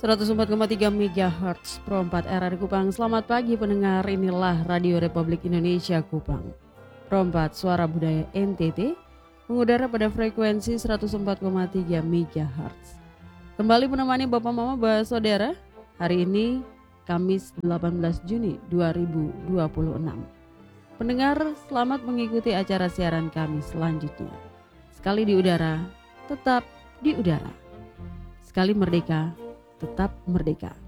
104,3 MHz Pro 4 RRI Kupang. Selamat pagi pendengar, inilah Radio Republik Indonesia Kupang. Pro 4 Suara Budaya NTT mengudara pada frekuensi 104,3 MHz. Kembali menemani Bapak Mama Bapak Saudara. Hari ini Kamis 18 Juni 2026. Pendengar, selamat mengikuti acara siaran kami selanjutnya. Sekali di udara, tetap di udara. Sekali merdeka, tetap merdeka.